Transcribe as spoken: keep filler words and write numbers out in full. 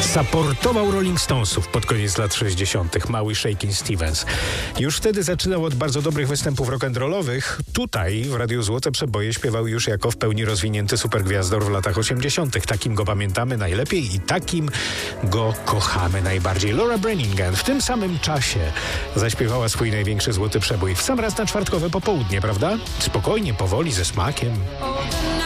Saportował Rolling Stonesów pod koniec lat sześćdziesiątych. Mały Shakin' Stevens. Już wtedy zaczynał od bardzo dobrych występów rock'n'rollowych. Tutaj w Radiu Złote Przeboje śpiewał już jako w pełni rozwinięty supergwiazdor w latach osiemdziesiątych. Takim go pamiętamy najlepiej i takim go kochamy najbardziej. Laura Branigan w tym samym czasie zaśpiewała swój największy złoty przebój. W sam raz na czwartkowe popołudnie, prawda? Spokojnie, powoli, ze smakiem.